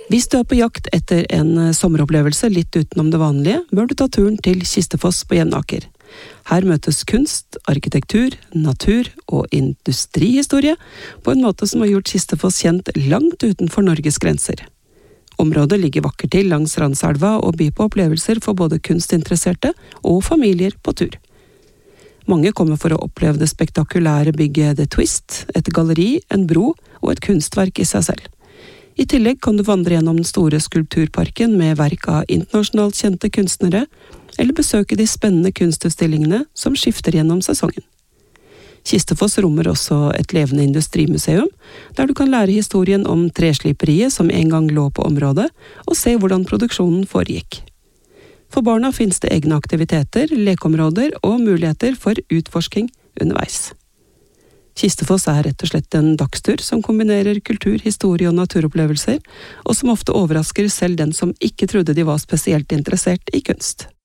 Hvis du på jakt etter en sommeropplevelse litt utenom det vanlige, bør du ta turen til Kistefoss på Jevnaker. Her møtes kunst, arkitektur, natur og industrihistorie på en måte som har gjort Kistefoss kjent langt utenfor Norges grenser. Området ligger vakkert til langs Randselva og byr på opplevelser for både kunstinteresserte og familier på tur. Mange kommer for å oppleve det spektakulære bygget The Twist, et galleri, en bro og et kunstverk i seg selv. I tillegg kan du vandre gjennom den store skulpturparken med verk av internasjonalt kjente kunstnere, eller besøke de spennende kunstutstillingene som skifter gjennom sesongen. Kistefoss rommer også et levende industrimuseum, der du kan lære historien om tresliperiet som en gang lå på området, og se hvordan produksjonen foregikk. For barna finnes det egne aktiviteter, lekeområder og muligheter for utforsking underveis. Kistefoss rett og slett en dagstur som kombinerer kultur, historie og naturopplevelser, og som ofte overrasker selv den som ikke trodde de var spesielt interessert i kunst.